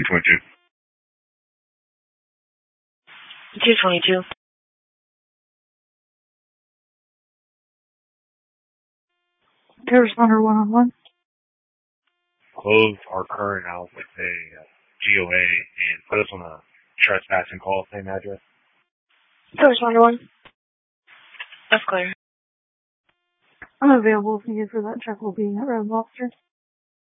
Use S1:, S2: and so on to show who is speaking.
S1: 222.
S2: 222.
S3: Okay, responder 1-on-1.
S1: Close our current out with a GOA and put us on a trespassing call, same address.
S2: Okay, responder 1. That's clear.
S3: I'm available if needed for that check. Will be at Red Lobster.